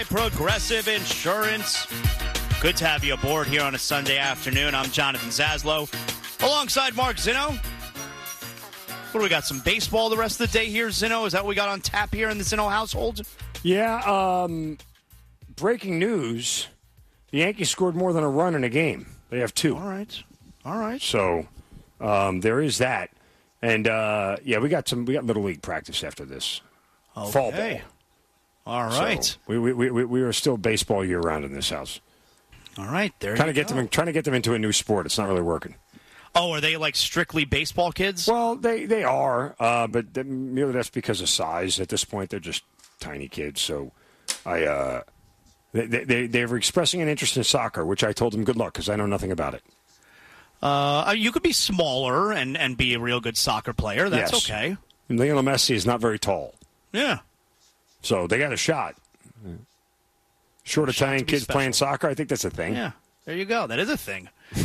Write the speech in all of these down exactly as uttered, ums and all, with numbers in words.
by Progressive Insurance. Good to have you aboard here on a Sunday afternoon. I'm Jonathan Zaslow, alongside Mark Zinno. What do we got? Some baseball the rest of the day here, Zinno? Is that what we got on tap here in the Zinno household? Yeah. Um, breaking news: the Yankees scored more than a run in a game. They have two. All right. All right. So um, there is that, and uh, yeah, we got some. We got little league practice after this. Okay. Fall ball. All right. So we we we we are still baseball year round in this house. All right. There trying you to get go. them trying to get them into a new sport. It's not really working. Oh, are they like strictly baseball kids? Well, they they are, uh, but th- merely that's because of size. At this point, they're just tiny kids. So I uh, they they they were expressing an interest in soccer, which I told them good luck because I know nothing about it. Uh, you could be smaller and, and be a real good soccer player. That's Yes. okay. And Lionel Messi is not very tall. Yeah. So they got a shot. Short A shot Italian to be kids special. playing soccer, I think that's a thing. Yeah. There you go. That is a thing.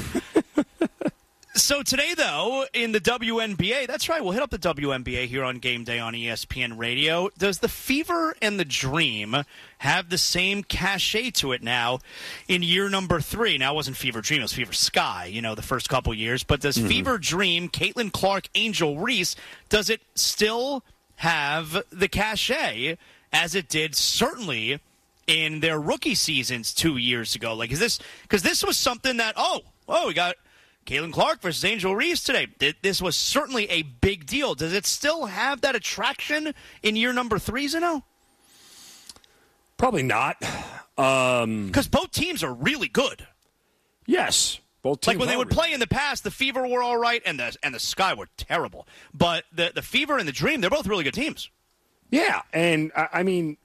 So today, though, in the W N B A, that's right, we'll hit up the W N B A here on Game Day on E S P N Radio. Does the Fever and the Dream have the same cachet to it now in year number three? Now, it wasn't Fever Dream, it was Fever Sky, you know, the first couple years. But does mm-hmm. Fever Dream, Caitlin Clark, Angel Reese, does it still have the cachet as it did certainly in their rookie seasons two years ago? Like, is this – because this was something that, oh, oh, we got – Caitlin Clark versus Angel Reese today. This was certainly a big deal. Does it still have that attraction in year number three, Zeno? Probably not. Because um, both teams are really good. Yes. Both teams like when they are would really play in the past, the Fever were all right and the and the Sky were terrible. But the, the Fever and the Dream, they're both really good teams. Yeah, and I, I mean,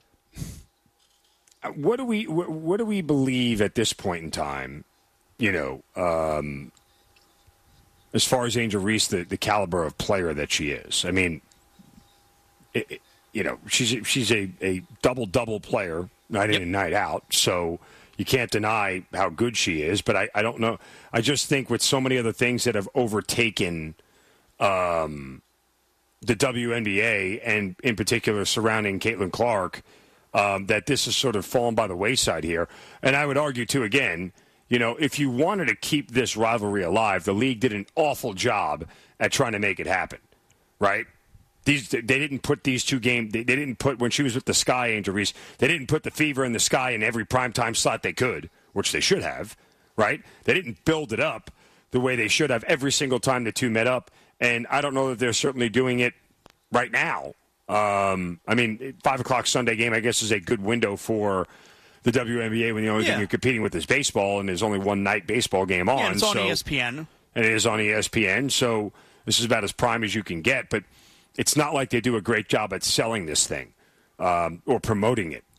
what do we what, what do we believe at this point in time? You know, um, as far as Angel Reese, the, the caliber of player that she is. I mean, it, it, you know, she's she's a, a double double player, night in Yep. and night out. So you can't deny how good she is. But I, I don't know. I just think with so many other things that have overtaken um, the W N B A and in particular surrounding Caitlin Clark, um, that this has sort of fallen by the wayside here. And I would argue too again. You know, if you wanted to keep this rivalry alive, the league did an awful job at trying to make it happen, right? These they didn't put these two games. They, they didn't put when she was with the Sky, Angel Reese. They didn't put the Fever and the Sky in every primetime slot they could, which they should have, right? They didn't build it up the way they should have every single time the two met up. And I don't know that they're certainly doing it right now. Um, I mean, five o'clock Sunday game, I guess, is a good window for the W N B A when the only yeah. thing you're competing with is baseball, and there's only one night baseball game on. Yeah, it's on so, E S P N. And it is on E S P N, so this is about as prime as you can get. But it's not like they do a great job at selling this thing um, or promoting it.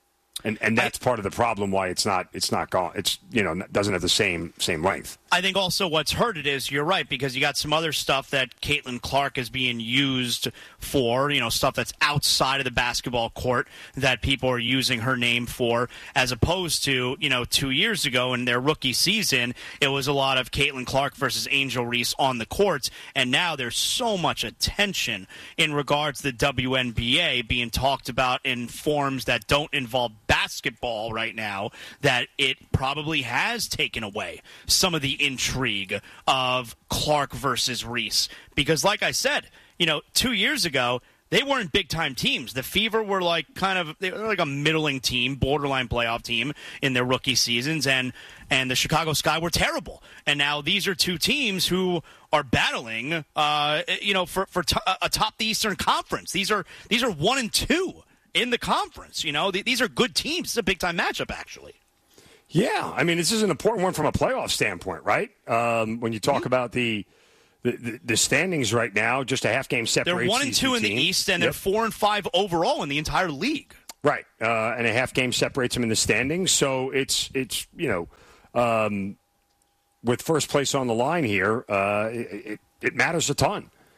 And and that's I, part of the problem why it's not it's not gone. It's you know doesn't have the same same length. I think also what's hurt it is you're right because you got some other stuff that Caitlin Clark is being used for, you know, stuff that's outside of the basketball court that people are using her name for, as opposed to, you know, two years ago in their rookie season, it was a lot of Caitlin Clark versus Angel Reese on the courts, and now there's so much attention in regards to the W N B A being talked about in forms that don't involve basketball right now that it probably has taken away some of the intrigue of Clark versus Reese. Because like I said, you know, two years ago, they weren't big-time teams. The Fever were like kind of they were like a middling team, borderline playoff team in their rookie seasons, and and the Chicago Sky were terrible. And now these are two teams who are battling, uh, you know, for for t- atop the Eastern Conference. These are these are one and two in the conference. You know, these are good teams. It's a big-time matchup, actually. Yeah, I mean, this is an important one from a playoff standpoint, right? Um, when you talk mm-hmm. about the, the the standings right now, just a half game separates. They're one and two in the East, and yep. they're four and five overall in the entire league. Right, uh, and a half game separates them in the standings. So it's it's you know, um, with first place on the line here, uh, it, it, it matters a ton.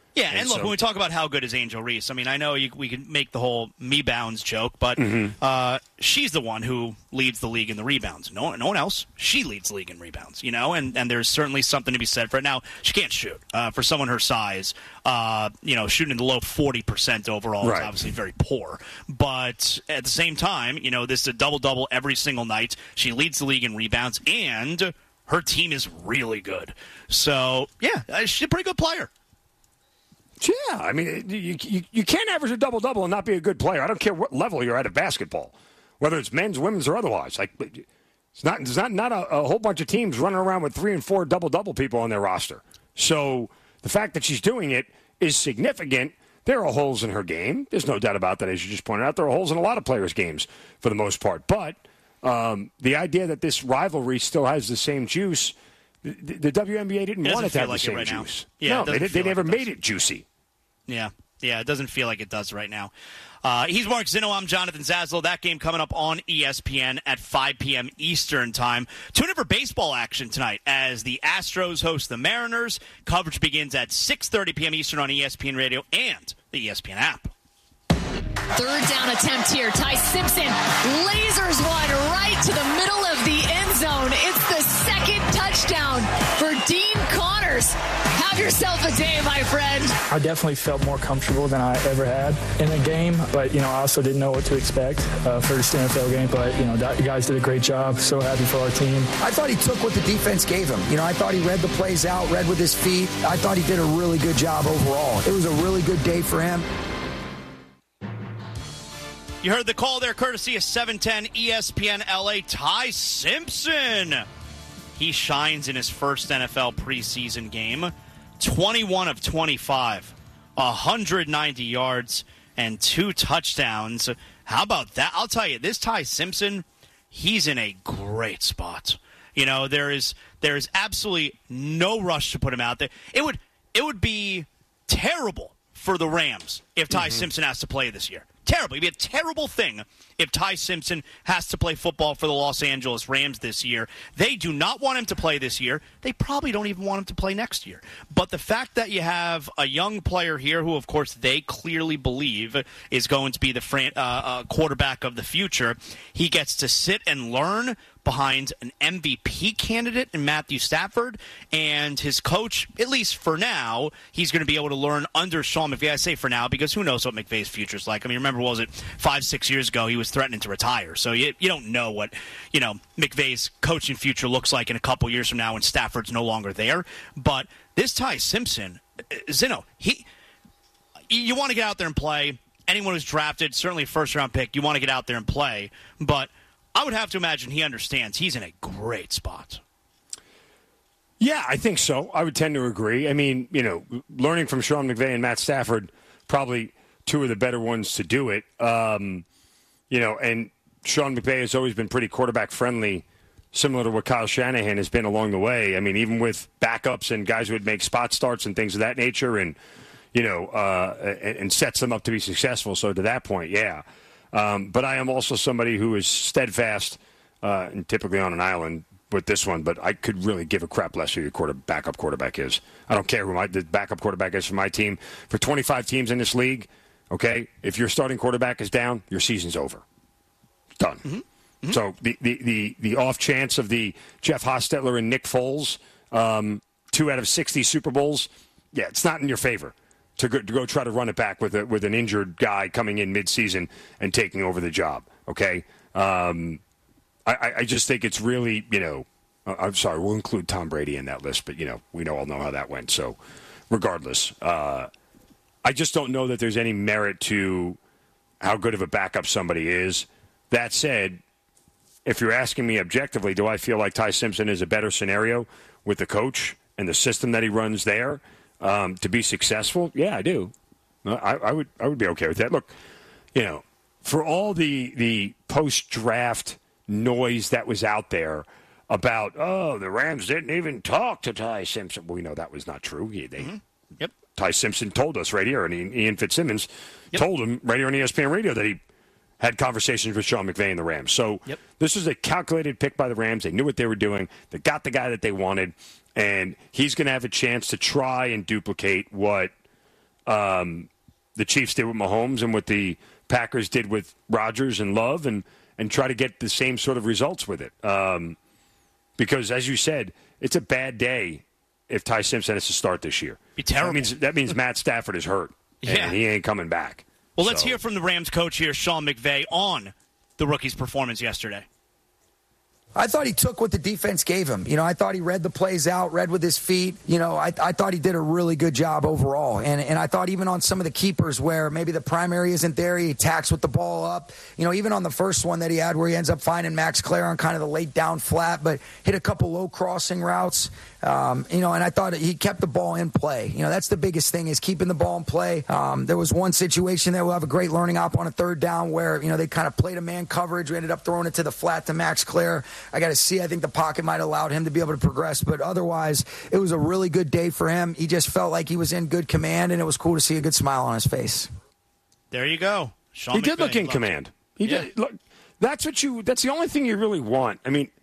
Yeah, and, and look, so, when we talk about how good is Angel Reese, I mean, I know you, we can make the whole me bounds joke, but mm-hmm. uh, she's the one who leads the league in the rebounds. No, no one else. She leads the league in rebounds, you know, and, and there's certainly something to be said for it. Now, she can't shoot. Uh, for someone her size, uh, you know, shooting in the low forty percent overall right. is obviously very poor. But at the same time, you know, this is a double-double every single night. She leads the league in rebounds, and her team is really good. So, yeah, she's a pretty good player. Yeah, I mean, you, you you can't average a double-double and not be a good player. I don't care what level you're at of basketball, whether it's men's, women's, or otherwise. Like, it's not there's not, not a, a whole bunch of teams running around with three and four double-double people on their roster. So the fact that she's doing it is significant. There are holes in her game. There's no doubt about that, as you just pointed out. There are holes in a lot of players' games for the most part. But um, the idea that this rivalry still has the same juice, the, the W N B A didn't it want it to have like the same right juice. Yeah, no, they, they like never it made it juicy. Yeah, yeah, it doesn't feel like it does right now. Uh, he's Mark Zinno. I'm Jonathan Zaslow. That game coming up on E S P N at five p.m. Eastern Time. Tune in for baseball action tonight as the Astros host the Mariners. Coverage begins at six thirty p.m. Eastern on E S P N Radio and the E S P N app. Third down attempt here. Ty Simpson lasers one right to the middle of the end zone. It's the second touchdown for Dean Connors. Have yourself a day, my friend. I definitely felt more comfortable than I ever had in a game, but, you know, I also didn't know what to expect. Uh, first N F L game, but, you know, you guys did a great job. So happy for our team. I thought he took what the defense gave him. You know, I thought he read the plays out, read with his feet. I thought he did a really good job overall. It was a really good day for him. You heard the call there, courtesy of seven ten E S P N L A. Ty Simpson. He shines in his first N F L preseason game. twenty-one of twenty-five, one hundred ninety yards, and two touchdowns. How about that? I'll tell you, this Ty Simpson, he's in a great spot. You know, there is there is absolutely no rush to put him out there. It would it would be terrible for the Rams if Ty mm-hmm. Simpson has to play this year. Terrible. It'd be a terrible thing if Ty Simpson has to play football for the Los Angeles Rams this year. They do not want him to play this year. They probably don't even want him to play next year. But the fact that you have a young player here who, of course, they clearly believe is going to be the fran- uh, uh, quarterback of the future, he gets to sit and learn behind an M V P candidate in Matthew Stafford, and his coach, at least for now, he's going to be able to learn under Sean McVay. I say for now because who knows what McVay's future is like. I mean, remember, what was it, five, six years ago, he was threatening to retire. So you, you don't know what, you know, McVay's coaching future looks like in a couple years from now when Stafford's no longer there. But this Ty Simpson, Zinno, he, you want to get out there and play. Anyone who's drafted, certainly a first-round pick, you want to get out there and play. But I would have to imagine he understands he's in a great spot. Yeah, I think so. I would tend to agree. I mean, you know, learning from Sean McVay and Matt Stafford, probably two of the better ones to do it. Um, you know, and Sean McVay has always been pretty quarterback-friendly, similar to what Kyle Shanahan has been along the way. I mean, even with backups and guys who would make spot starts and things of that nature and, you know, uh, and, and sets them up to be successful. So to that point, yeah. Um, but I am also somebody who is steadfast uh, and typically on an island with this one, but I could really give a crap less who your quarter, backup quarterback is. I don't care who my the backup quarterback is for my team. For twenty-five teams in this league, okay, if your starting quarterback is down, your season's over. Done. Mm-hmm. Mm-hmm. So the, the, the, the off chance of the Jeff Hostetler and Nick Foles, um, two out of sixty Super Bowls, yeah, it's not in your favor. To go, to go try to run it back with a, with an injured guy coming in midseason and taking over the job, okay? Um, I, I just think it's really, you know, I'm sorry, we'll include Tom Brady in that list, but, you know, we know all know how that went. So regardless, uh, I just don't know that there's any merit to how good of a backup somebody is. That said, if you're asking me objectively, do I feel like Ty Simpson is a better scenario with the coach and the system that he runs there? Um, to be successful, yeah, I do. I, I would, I would be okay with that. Look, you know, for all the the post draft noise that was out there about, oh, the Rams didn't even talk to Ty Simpson. Well, we know that was not true. He, they, mm-hmm. Yep. Ty Simpson told us right here, and Ian Fitzsimmons yep. told him right here on E S P N Radio that he had conversations with Sean McVay and the Rams. So yep. this was a calculated pick by the Rams. They knew what they were doing. They got the guy that they wanted. And he's going to have a chance to try and duplicate what um, the Chiefs did with Mahomes and what the Packers did with Rodgers and Love, and, and try to get the same sort of results with it. Um, because, as you said, it's a bad day if Ty Simpson has to start this year. Be terrible. That means, that means Matt Stafford is hurt, and yeah. he ain't coming back. Well, let's so. hear from the Rams coach here, Sean McVay, on the rookie's performance yesterday. I thought he took what the defense gave him. You know, I thought he read the plays out, read with his feet. You know, I, I thought he did a really good job overall. And and I thought even on some of the keepers where maybe the primary isn't there, he attacks with the ball up. You know, even on the first one that he had where he ends up finding Max Clare on kind of the late down flat, but hit a couple low crossing routes. Um, you know, and I thought he kept the ball in play. You know, that's the biggest thing is keeping the ball in play. Um, there was one situation there we'll have a great learning op on a third down where, you know, they kind of played a man coverage. We ended up throwing it to the flat to Max Clare. I got to see, I think the pocket might have allowed him to be able to progress, but otherwise it was a really good day for him. He just felt like he was in good command, and it was cool to see a good smile on his face. There you go. Sean he McVay. did look in command. He yeah. did. Look, that's what you, that's the only thing you really want. I mean,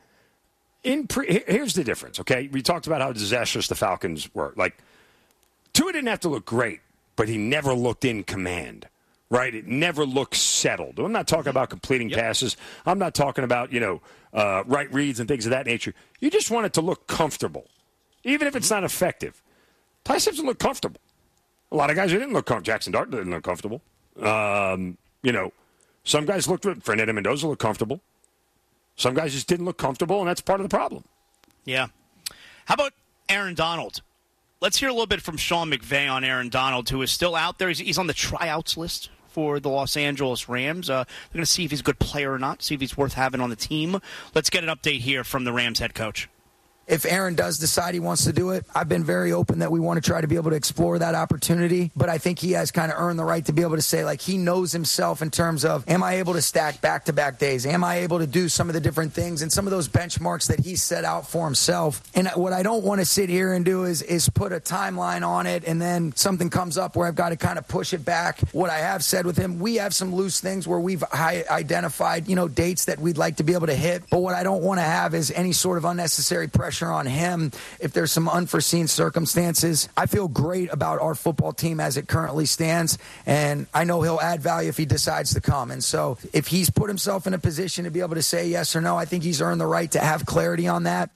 In pre, here's the difference, okay? We talked about how disastrous the Falcons were. Like, Tua didn't have to look great, but he never looked in command, right? It never looked settled. I'm not talking about completing yep. passes. I'm not talking about, you know, uh, right reads and things of that nature. You just want it to look comfortable, even if it's not effective. Ty Simpson looked comfortable. A lot of guys who didn't look comfortable. Jackson Dart didn't look comfortable. Um, you know, some guys looked good. Fernando Mendoza looked comfortable. Some guys just didn't look comfortable, and that's part of the problem. Yeah. How about Aaron Donald? Let's hear a little bit from Sean McVay on Aaron Donald, who is still out there. He's, he's on the tryouts list for the Los Angeles Rams. Uh, they're going to see if he's a good player or not, see if he's worth having on the team. Let's get an update here from the Rams head coach. If Aaron does decide he wants to do it, I've been very open that we want to try to be able to explore that opportunity. But I think he has kind of earned the right to be able to say, like, he knows himself in terms of, am I able to stack back-to-back days? Am I able to do some of the different things and some of those benchmarks that he set out for himself? And what I don't want to sit here and do is, is put a timeline on it and then something comes up where I've got to kind of push it back. What I have said with him, we have some loose things where we've identified, you know, dates that we'd like to be able to hit. But what I don't want to have is any sort of unnecessary pressure on him if there's some unforeseen circumstances. I feel great about our football team as it currently stands, and I know he'll add value if he decides to come. And so if he's put himself in a position to be able to say yes or no, I think he's earned the right to have clarity on that.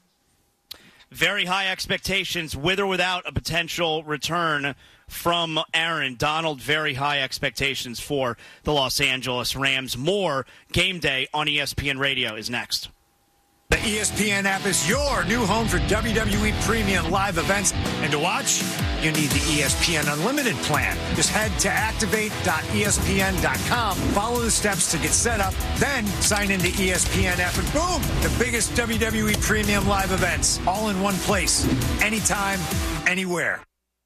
Very high expectations with or without a potential return from Aaron Donald. Very high expectations for the Los Angeles Rams. More Game Day on E S P N Radio is next. The E S P N app is your new home for W W E Premium live events. And to watch, you need the E S P N Unlimited plan. Just head to activate dot E S P N dot com, follow the steps to get set up, then sign into E S P N app, and boom, the biggest W W E Premium live events, all in one place, anytime, anywhere.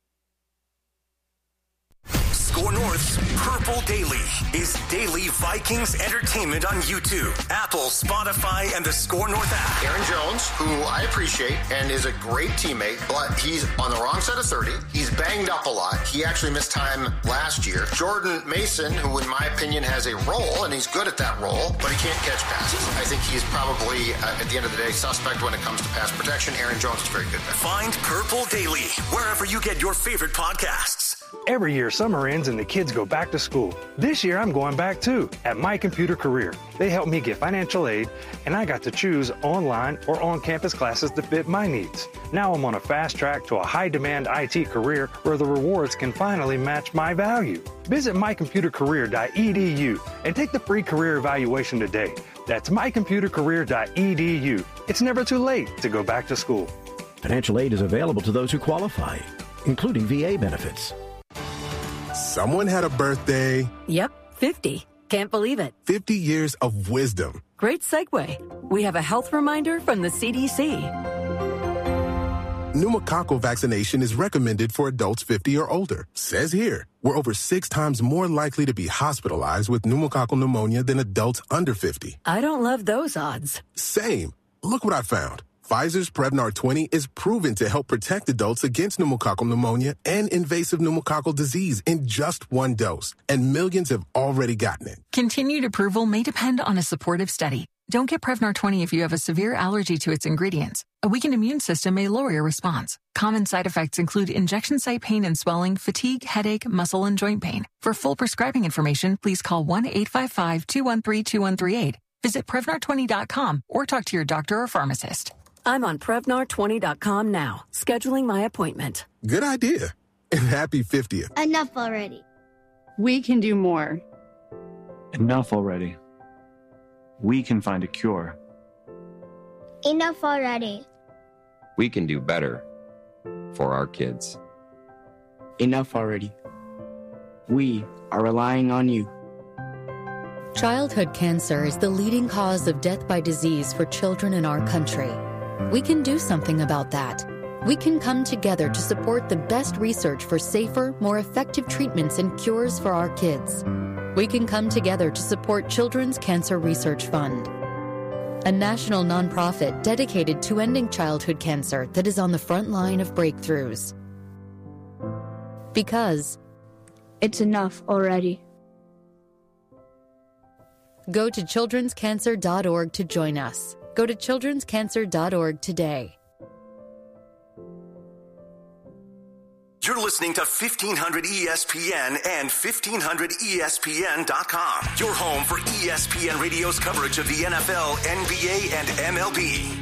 Score North's Purple Daily is daily Vikings entertainment on YouTube, Apple, Spotify, and the Score North app. Aaron Jones, who I appreciate and is a great teammate, but he's on the wrong side of thirty. He's banged up a lot. He actually missed time last year. Jordan Mason, who in my opinion has a role, and he's good at that role, but he can't catch passes. I think he's probably, uh, at the end of the day, suspect when it comes to pass protection. Aaron Jones is very good at that. Find Purple Daily wherever you get your favorite podcasts. Every year, summer ends and the kids go back to school. This year, I'm going back too, at My Computer Career. They helped me get financial aid, and I got to choose online or on-campus classes that fit my needs. Now I'm on a fast track to a high-demand I T career where the rewards can finally match my value. Visit my computer career dot e d u and take the free career evaluation today. That's my computer career dot e d u. It's never too late to go back to school. Financial aid is available to those who qualify, including V A benefits. Someone had a birthday. Yep, fifty. Can't believe it. fifty years of wisdom. Great segue. We have a health reminder from the C D C. Pneumococcal vaccination is recommended for adults fifty or older. Says here, we're over six times more likely to be hospitalized with pneumococcal pneumonia than adults under fifty. I don't love those odds. Same. Look what I found. Pfizer's Prevnar twenty is proven to help protect adults against pneumococcal pneumonia and invasive pneumococcal disease in just one dose. And millions have already gotten it. Continued approval may depend on a supportive study. Don't get Prevnar twenty if you have a severe allergy to its ingredients. A weakened immune system may lower your response. Common side effects include injection site pain and swelling, fatigue, headache, muscle, and joint pain. For full prescribing information, please call one eight five five, two one three, two one three eight. Visit Prevnar twenty dot com or talk to your doctor or pharmacist. I'm on Prevnar twenty dot com now, scheduling my appointment. Good idea. And happy fiftieth. Enough already. We can do more. Enough already. We can find a cure. Enough already. We can do better for our kids. Enough already. We are relying on you. Childhood cancer is the leading cause of death by disease for children in our country. We can do something about that. We can come together to support the best research for safer, more effective treatments and cures for our kids. We can come together to support Children's Cancer Research Fund, a national nonprofit dedicated to ending childhood cancer that is on the front line of breakthroughs. Because it's enough already. Go to children's cancer dot org to join us. Go to children's cancer dot org today. You're listening to fifteen hundred E S P N and fifteen hundred E S P N dot com. Your home for E S P N Radio's coverage of the N F L, N B A, and M L B.